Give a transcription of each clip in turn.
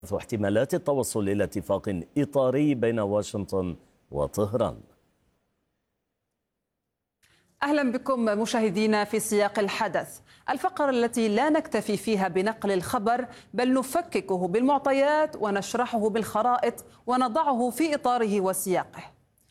واحتمالات التوصل إلى اتفاق إطاري بين واشنطن وطهران. أهلا بكم مشاهدينا في سياق الحدث، الفقرة التي لا نكتفي فيها بنقل الخبر بل نفككه بالمعطيات ونشرحه بالخرائط ونضعه في إطاره وسياقه.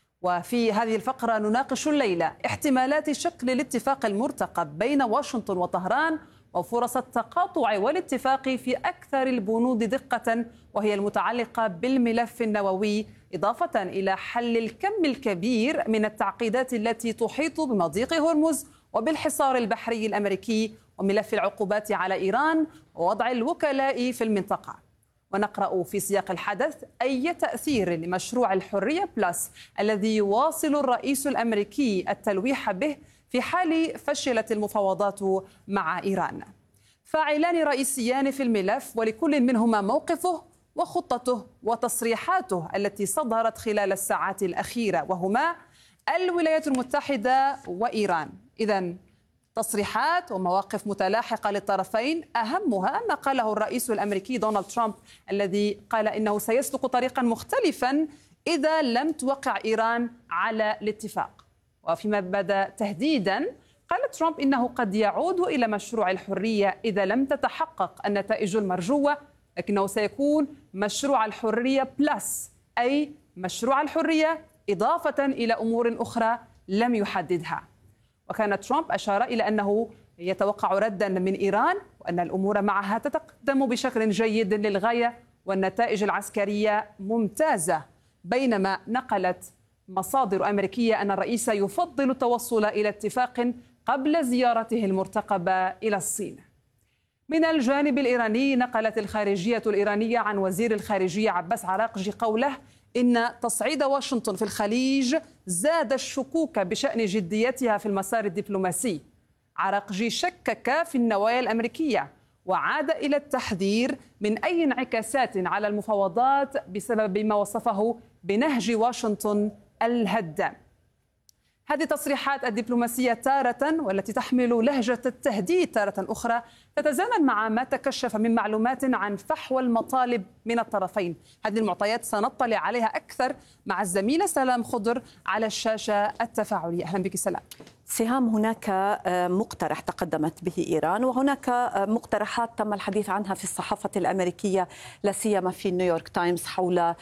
وفي هذه الفقرة نناقش الليلة احتمالات شكل الاتفاق المرتقب بين واشنطن وطهران وفرص التقاطع والاتفاق في أكثر البنود دقة وهي المتعلقة بالملف النووي، إضافة إلى حل الكم الكبير من التعقيدات التي تحيط بمضيق هرمز وبالحصار البحري الأمريكي وملف العقوبات على إيران ووضع الوكلاء في المنطقة. ونقرأ في سياق الحدث أي تأثير لمشروع الحرية بلس الذي يواصل الرئيس الأمريكي التلويح به في حال فشلت المفاوضات مع إيران. فاعلان رئيسيان في الملف ولكل منهما موقفه وخطته وتصريحاته التي صدرت خلال الساعات الأخيرة، وهما الولايات المتحدة وإيران. إذن تصريحات ومواقف متلاحقة للطرفين، أهمها ما قاله الرئيس الأمريكي دونالد ترامب الذي قال إنه سيسلك طريقا مختلفا إذا لم توقع إيران على الاتفاق. وفيما بدا تهديدا قال ترامب إنه قد يعود إلى مشروع الحرية إذا لم تتحقق النتائج المرجوة، لكنه سيكون مشروع الحرية بلس، أي مشروع الحرية إضافة إلى أمور أخرى لم يحددها. وكان ترامب أشار إلى أنه يتوقع ردا من إيران وأن الأمور معها تتقدم بشكل جيد للغاية والنتائج العسكرية ممتازة، بينما نقلت مصادر أمريكية أن الرئيس يفضل التوصل إلى اتفاق قبل زيارته المرتقبة إلى الصين. من الجانب الإيراني نقلت الخارجية الإيرانية عن وزير الخارجية عباس عراقجي قوله إن تصعيد واشنطن في الخليج زاد الشكوك بشأن جديتها في المسار الدبلوماسي. عراقجي شكك في النوايا الأمريكية وعاد إلى التحذير من أي انعكاسات على المفاوضات بسبب ما وصفه بنهج واشنطن الهدام. هذه التصريحات الدبلوماسية تارة والتي تحمل لهجة التهديد تارة أخرى تتزامن مع ما تكشف من معلومات عن فحوى المطالب من الطرفين. هذه المعطيات سنطلع عليها أكثر مع الزميلة سلام خضر على الشاشة التفاعلية. أهلا بك سلام. سهام، هناك مقترح تقدمت به إيران وهناك مقترحات تم الحديث عنها في الصحافة الأمريكية لا سيما في نيويورك تايمز حول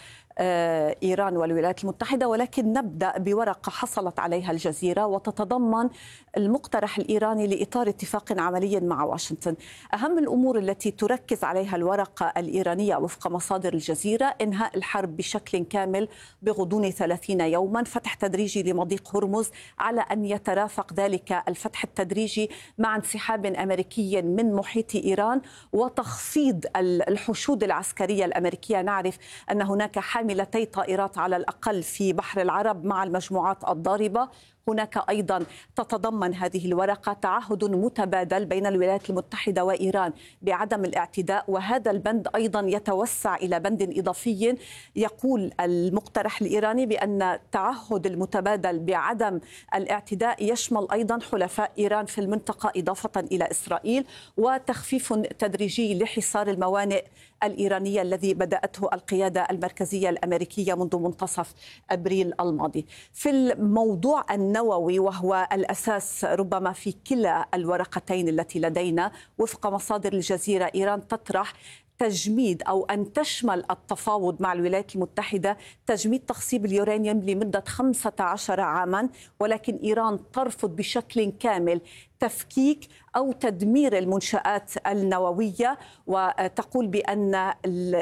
إيران والولايات المتحدة، ولكن نبدأ بورقة حصلت عليها الجزيرة وتتضمن المقترح الإيراني لإطار اتفاق عملي مع واشنطن. أهم الأمور التي تركز عليها الورقة الإيرانية وفق مصادر الجزيرة: إنهاء الحرب بشكل كامل بغضون 30 يوما، فتح تدريجي لمضيق هرمز على أن يترافق ذلك الفتح التدريجي مع انسحاب أمريكي من محيط إيران، وتخفيض الحشود العسكرية الأمريكية. نعرف أن هناك حاملتي طائرات على الأقل في بحر العرب مع المجموعات الضاربة. هناك أيضا تتضمن هذه الورقة تعهد متبادل بين الولايات المتحدة وإيران بعدم الاعتداء، وهذا البند أيضا يتوسع إلى بند إضافي يقول المقترح الإيراني بأن التعهد المتبادل بعدم الاعتداء يشمل أيضا حلفاء إيران في المنطقة إضافة إلى إسرائيل، وتخفيف تدريجي لحصار الموانئ الإيرانية الذي بدأته القيادة المركزية الأمريكية منذ منتصف أبريل الماضي. في الموضوع النووي وهو الأساس ربما في كلا الورقتين التي لدينا، وفق مصادر الجزيرة إيران تطرح تجميد أو أن تشمل التفاوض مع الولايات المتحدة تجميد تخصيب اليورانيوم لمدة 15 عاما، ولكن إيران ترفض بشكل كامل تفكيك أو تدمير المنشآت النووية، وتقول بأن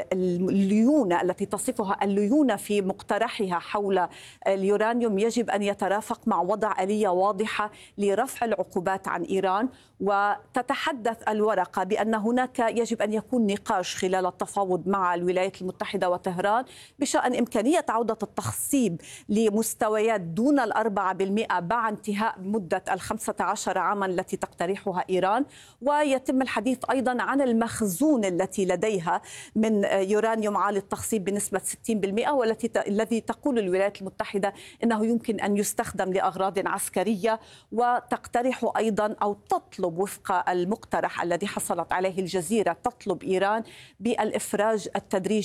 الليونة التي تصفها الليونة في مقترحها حول اليورانيوم يجب أن يترافق مع وضع آلية واضحة لرفع العقوبات عن إيران. وتتحدث الورقة بأن هناك يجب أن يكون نقاش خلال التفاوض مع الولايات المتحدة وطهران بشأن إمكانية عودة التخصيب لمستويات دون 4% بعد انتهاء مدة 15 عاما التي تقترحها إيران. ويتم الحديث أيضا عن المخزون التي لديها من يورانيوم عالي التخصيب بنسبة 60%، والذي تقول الولايات المتحدة أنه يمكن أن يستخدم لأغراض عسكرية. وتقترح أيضا أو تطلب وفق المقترح الذي حصلت عليه الجزيرة، تطلب إيران بالإفراج التدريجي